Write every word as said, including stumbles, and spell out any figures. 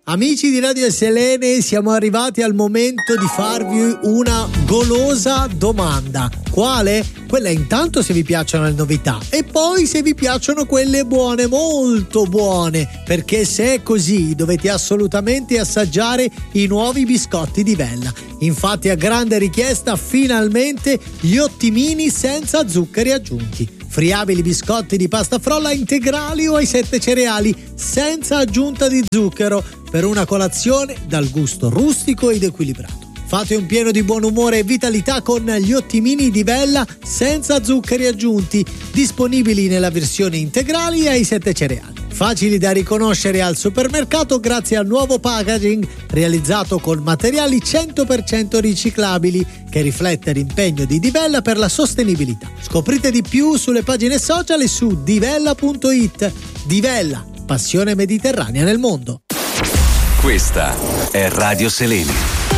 Amici di Radio Selene, siamo arrivati al momento di farvi una golosa domanda. Quale? Quella intanto se vi piacciono le novità e poi se vi piacciono quelle buone, molto buone, perché se è così dovete assolutamente assaggiare i nuovi biscotti di Vella. Infatti a grande richiesta finalmente gli ottimini senza zuccheri aggiunti. Friabili biscotti di pasta frolla integrali o ai sette cereali senza aggiunta di zucchero per una colazione dal gusto rustico ed equilibrato. Fate un pieno di buon umore e vitalità con gli ottimini di Vella senza zuccheri aggiunti, disponibili nella versione integrali e ai sette cereali. Facili da riconoscere al supermercato grazie al nuovo packaging realizzato con materiali cento per cento riciclabili che riflette l'impegno di Divella per la sostenibilità. Scoprite di più sulle pagine social e su divella punto it. Divella, passione mediterranea nel mondo. Questa è Radio Selene.